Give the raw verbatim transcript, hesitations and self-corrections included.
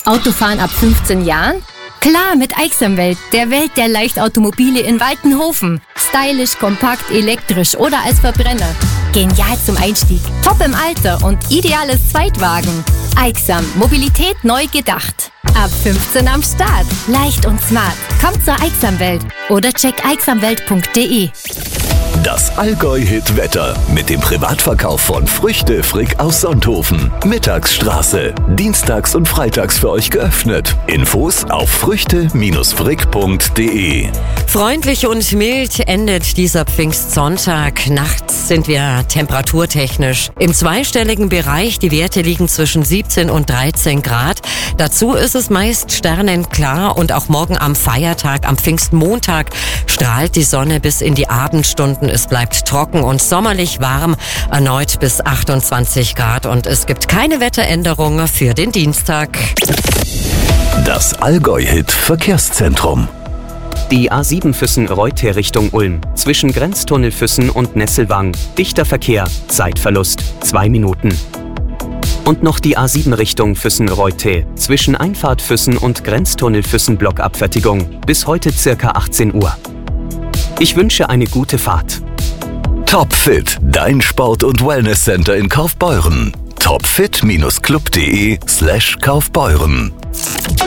Autofahren ab fünfzehn Jahren? Klar, mit Aixamwelt, der Welt der Leichtautomobile in Waltenhofen. Stylisch, kompakt, elektrisch oder als Verbrenner. Genial zum Einstieg, top im Alter und ideales Zweitwagen. Aixam, Mobilität neu gedacht. Ab fünfzehn am Start. Leicht und smart. Kommt zur Aixamwelt oder check aixamwelt punkt de. Das Allgäu-Hit-Wetter mit dem Privatverkauf von Früchte Frick aus Sonthofen. Mittagsstraße. Dienstags und freitags für euch geöffnet. Infos auf früchte Frick punkt de. Freundlich und mild endet dieser Pfingstsonntag. Nachts sind wir temperaturtechnisch im zweistelligen Bereich. Die Werte liegen zwischen siebzehn und dreizehn Grad. Dazu ist es meist sternenklar und auch morgen am Feiertag, am Pfingstmontag, strahlt die Sonne bis in die Abendstunden. Es bleibt trocken und sommerlich warm, erneut bis achtundzwanzig Grad und es gibt keine Wetteränderungen für den Dienstag. Das Allgäu-Hit Verkehrszentrum. Die A sieben Füssen-Reutte Richtung Ulm. Zwischen Grenztunnel Füssen und Nesselwang. Dichter Verkehr. Zeitverlust. Zwei Minuten. Und noch die A sieben Richtung Füssen-Reutte. Zwischen Einfahrt Füssen und Grenztunnel Füssen Blockabfertigung. Bis heute circa achtzehn Uhr. Ich wünsche eine gute Fahrt. Topfit, dein Sport- und Wellnesscenter in Kaufbeuren. topfit Bindestrich club punkt de slash Kaufbeuren.